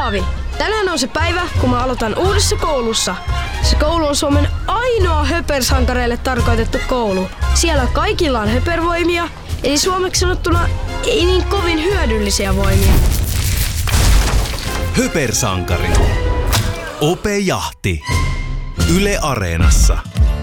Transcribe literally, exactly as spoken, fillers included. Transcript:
Paavi. Tänään on se päivä, kun mä aloitan uudessa koulussa. Se koulu on Suomen ainoa höpersankareille tarkoitettu koulu. Siellä kaikilla on höpervoimia, eli suomeksi sanottuna ei niin kovin hyödyllisiä voimia. Höpersankari. Ope Jahti. Yle Areenassa.